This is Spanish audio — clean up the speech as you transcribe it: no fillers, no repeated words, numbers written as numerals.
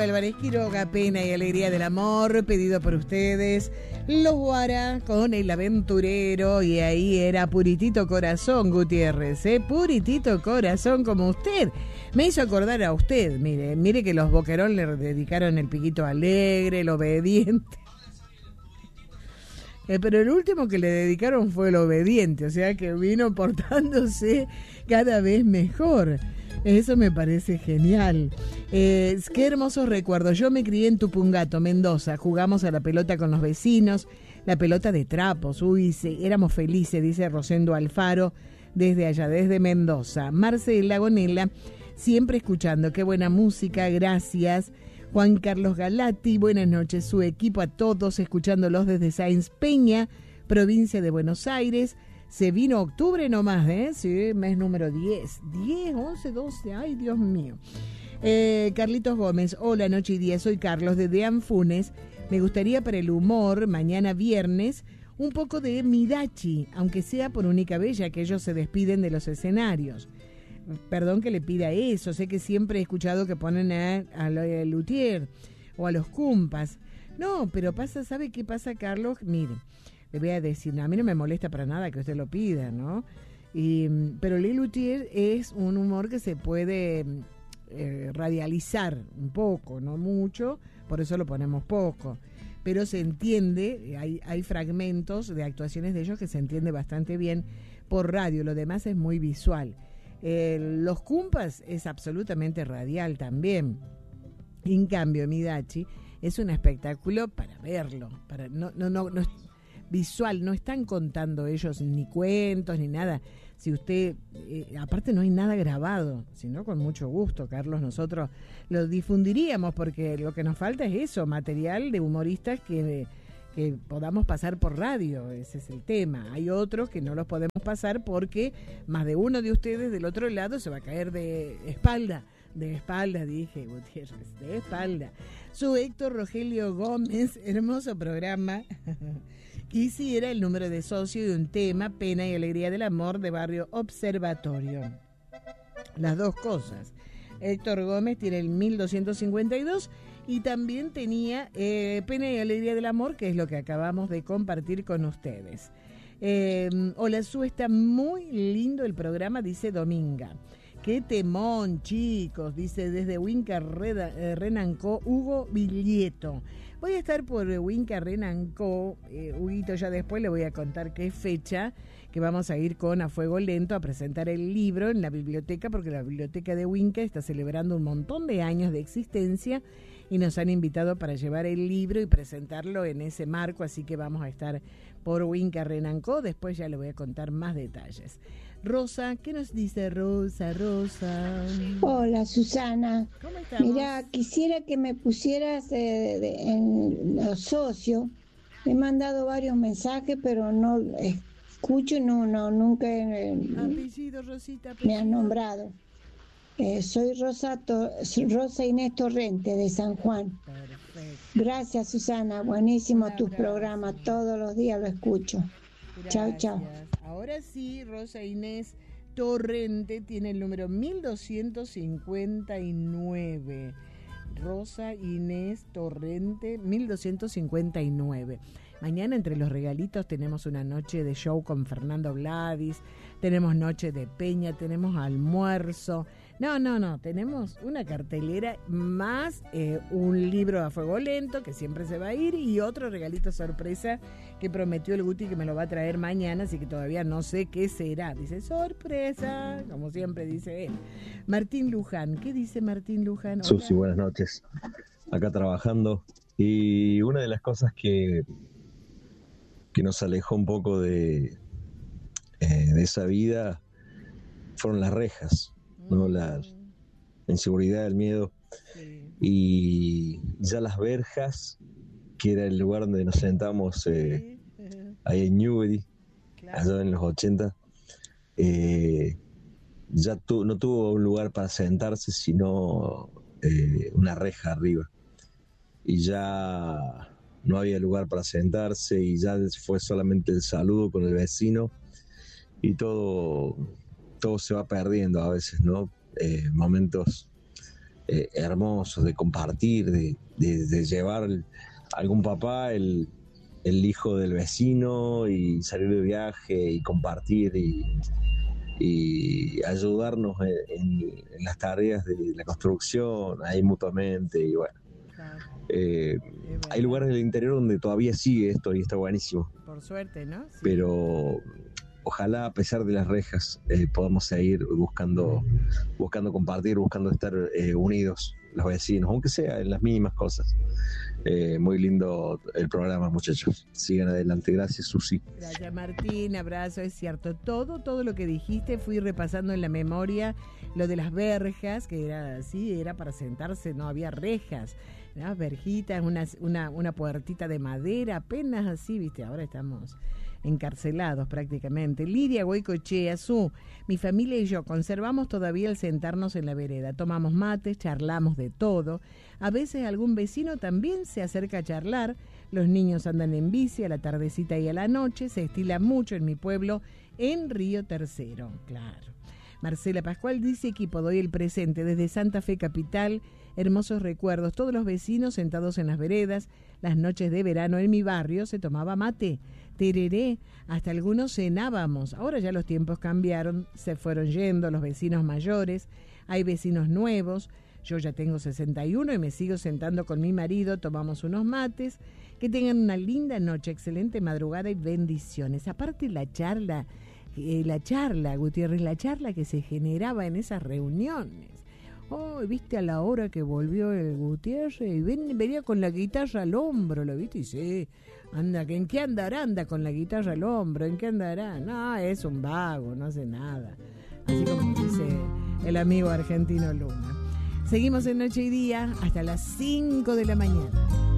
Álvarez Quiroga, Pena y Alegría del Amor, pedido por ustedes. Los Guara con El Aventurero, y ahí era Puritito Corazón, Gutiérrez, Puritito Corazón, como usted. Me hizo acordar a usted, mire que los Boquerón le dedicaron El Piquito Alegre, El Obediente. Pero el último que le dedicaron fue El Obediente, o sea que vino portándose cada vez mejor. Eso me parece genial. Qué hermosos recuerdos. Yo me crié en Tupungato, Mendoza. Jugamos a la pelota con los vecinos, la pelota de trapos. Éramos felices, dice Rosendo Alfaro, desde allá, desde Mendoza. Marcela Lagonela, siempre escuchando. Qué buena música, gracias. Juan Carlos Galati, buenas noches. Su equipo a todos, escuchándolos desde Sáenz Peña, provincia de Buenos Aires. Se vino octubre nomás, sí, mes número 10, 11, 12, ay Dios mío. Carlitos Gómez, hola, noche y día, soy Carlos de Dean Funes. Me gustaría para el humor, mañana viernes, un poco de Midachi, aunque sea por Única Bella, que ellos se despiden de los escenarios. Perdón que le pida eso, sé que siempre he escuchado que ponen a Luthier o a los Cumpas. No, pero ¿sabe qué pasa, Carlos? Mire, le voy a decir, a mí no me molesta para nada que usted lo pida, ¿no? Pero Le Luthier es un humor que se puede radializar un poco, no mucho, por eso lo ponemos poco. Pero se entiende, hay fragmentos de actuaciones de ellos que se entiende bastante bien por radio, lo demás es muy visual. Los Cumpas es absolutamente radial también. En cambio, Midachi es un espectáculo para verlo, no es visual, no están contando ellos ni cuentos ni nada. Si usted, aparte no hay nada grabado, sino con mucho gusto, Carlos, nosotros lo difundiríamos porque lo que nos falta es eso, material de humoristas que podamos pasar por radio, ese es el tema. Hay otros que no los podemos pasar porque más de uno de ustedes del otro lado se va a caer de espalda, dije, Gutiérrez, de espalda. Su Héctor Rogelio Gómez, hermoso programa. Quisiera el número de socio de un tema, Pena y Alegría del Amor, de Barrio Observatorio. Las dos cosas. Héctor Gómez tiene el 1252 y también tenía Pena y Alegría del Amor, que es lo que acabamos de compartir con ustedes. Hola, está muy lindo el programa, dice Dominga. Qué temón, chicos, dice desde Huinca Renancó, Hugo Villieto. Voy a estar por Huinca Renancó, Huguito, ya después le voy a contar qué fecha, que vamos a ir con A Fuego Lento a presentar el libro en la biblioteca, porque la biblioteca de Huinca está celebrando un montón de años de existencia y nos han invitado para llevar el libro y presentarlo en ese marco, así que vamos a estar por Huinca Renancó, después ya le voy a contar más detalles. Rosa, ¿qué nos dice Rosa? Hola, Susana. ¿Cómo estamos? Mira, quisiera que me pusieras en los socios. He mandado varios mensajes, pero no escucho, nunca Apellido, Rosita, apellido. Me han nombrado. Soy Rosa Inés Torrente, de San Juan. Perfecto. Gracias, Susana. Buenísimo tus abrazo. programas. Todos los días lo escucho. Gracias. Chau. Ahora sí, Rosa Inés Torrente tiene el número 1259. Rosa Inés Torrente, 1259. Mañana entre los regalitos tenemos una noche de show con Fernando Gladys, tenemos noche de peña, tenemos almuerzo. No, tenemos una cartelera más un libro a fuego lento que siempre se va a ir y otro regalito sorpresa que prometió el Guti que me lo va a traer mañana, así que todavía no sé qué será. Dice sorpresa, como siempre dice él. Martín Luján, ¿qué dice Martín Luján? Hola. Susi, buenas noches. Acá trabajando y una de las cosas que nos alejó un poco de esa vida fueron las rejas, ¿no? La inseguridad, el miedo. Sí. Y ya las verjas, que era el lugar donde nos sentamos Sí. ahí en Newbery, Claro. allá en los 80, ya no tuvo un lugar para sentarse, sino una reja arriba. Y ya no había lugar para sentarse y ya fue solamente el saludo con el vecino y todo se va perdiendo a veces, ¿no? Momentos hermosos de compartir, de llevar algún papá, el hijo del vecino y salir de viaje y compartir y ayudarnos en las tareas de la construcción ahí mutuamente y bueno. Hay lugares del interior donde todavía sigue esto y está buenísimo. Por suerte, ¿no? Sí. Pero ojalá a pesar de las rejas podamos seguir buscando compartir, buscando estar unidos los vecinos, aunque sea en las mínimas cosas. Muy lindo el programa, muchachos. Sigan adelante. Gracias, Susi. Gracias, Martín. Abrazo. Es cierto. Todo lo que dijiste, fui repasando en la memoria lo de las verjas, que era así, era para sentarse, no había rejas, ¿no? Verjitas, una puertita de madera, apenas así, viste, ahora estamos encarcelados prácticamente. Lidia Goicochea, mi familia y yo conservamos todavía el sentarnos en la vereda, tomamos mates, charlamos de todo, a veces algún vecino también se acerca a charlar, los niños andan en bici a la tardecita y a la noche, se estila mucho en mi pueblo, en Río Tercero, claro. Marcela Pascual dice: equipo, doy el presente desde Santa Fe Capital, hermosos recuerdos, todos los vecinos sentados en las veredas, las noches de verano en mi barrio se tomaba mate, tereré, hasta algunos cenábamos. Ahora ya los tiempos cambiaron, se fueron yendo los vecinos mayores, hay vecinos nuevos, yo ya tengo 61 y me sigo sentando con mi marido, tomamos unos mates, que tengan una linda noche, excelente madrugada y bendiciones. Aparte la charla, Gutiérrez, la charla que se generaba en esas reuniones. Oh, viste a la hora que volvió el Gutiérrez y venía con la guitarra al hombro, ¿lo viste? Y sí, anda, ¿en qué andará? Anda con la guitarra al hombro, ¿en qué andará? No, es un vago, no hace nada. Así como dice el amigo argentino Luna. Seguimos en Noche y Día hasta las 5 de la mañana.